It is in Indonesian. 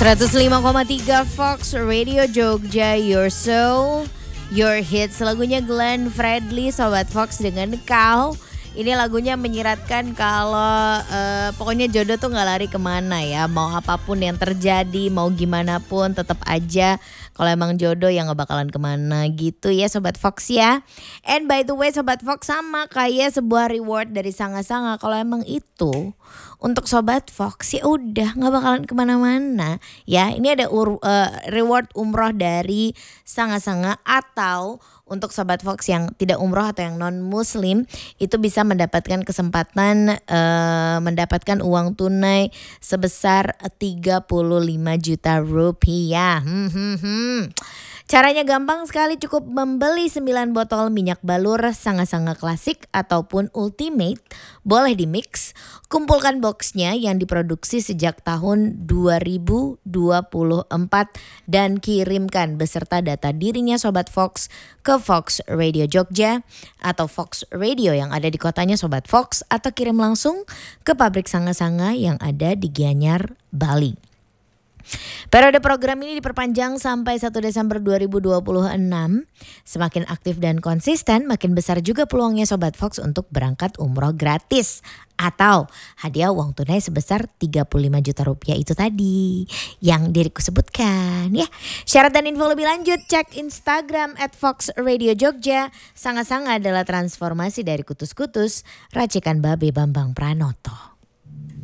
105,3 Fox Radio Jogja, Your Soul, Your Hits. Lagunya Glenn Fredly, Sobat Fox dengan Kau. Ini lagunya menyiratkan kalau pokoknya jodoh tuh gak lari kemana ya. Mau apapun yang terjadi, mau gimana pun tetap aja kalau emang jodoh yang gak bakalan kemana gitu ya Sobat Fox ya. And by the way Sobat Fox, sama kayak sebuah reward dari Sanga-Sanga. Kalau emang itu untuk Sobat Fox ya udah gak bakalan kemana-mana ya. Ini ada reward umroh dari Sanga-Sanga. Atau untuk Sobat Fox yang tidak umroh atau yang non muslim, itu bisa mendapatkan kesempatan mendapatkan uang tunai sebesar 35 juta rupiah. Caranya gampang sekali, cukup membeli 9 botol minyak balur Sanga-Sanga klasik ataupun ultimate, boleh di mix. Kumpulkan boxnya yang diproduksi sejak tahun 2024 dan kirimkan beserta data dirinya Sobat Fox ke Fox Radio Jogja atau Fox Radio yang ada di kotanya Sobat Fox, atau kirim langsung ke pabrik Sanga-Sanga yang ada di Gianyar, Bali. Periode program ini diperpanjang sampai 1 Desember 2026. Semakin aktif dan konsisten, makin besar juga peluangnya Sobat Fox untuk berangkat umroh gratis atau hadiah uang tunai sebesar 35 juta rupiah itu tadi yang diriku sebutkan ya. Syarat dan info lebih lanjut cek Instagram @FoxRadioJogja. Sanga-Sanga adalah transformasi dari kutus-kutus racikan Babe Bambang Pranoto.